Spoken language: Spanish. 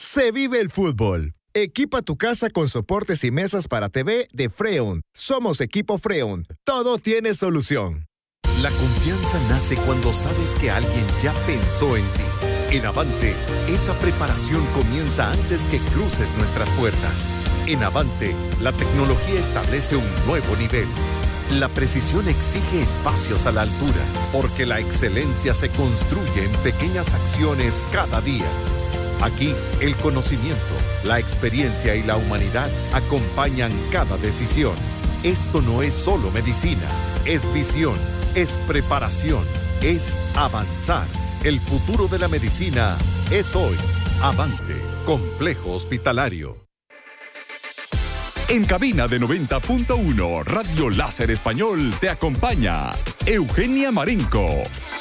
se vive el fútbol. Equipa tu casa con soportes y mesas para TV de Freon. Somos Equipo Freon. Todo tiene solución. La confianza nace cuando sabes que alguien ya pensó en ti. En Avante, esa preparación comienza antes que cruces nuestras puertas. En Avante, la tecnología establece un nuevo nivel. La precisión exige espacios a la altura, porque la excelencia se construye en pequeñas acciones cada día. Aquí, el conocimiento, la experiencia y la humanidad acompañan cada decisión. Esto no es solo medicina, es visión, es preparación, es avanzar. El futuro de la medicina es hoy. Avante, Complejo Hospitalario. En cabina de 90.1, Radio Láser Español te acompaña Eugenia Marenco.